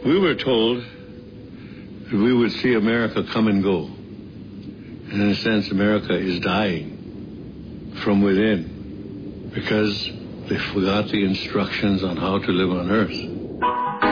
We were told that we would see America come and go. And in a sense, America is dying from within because they forgot the instructions on how to live on Earth.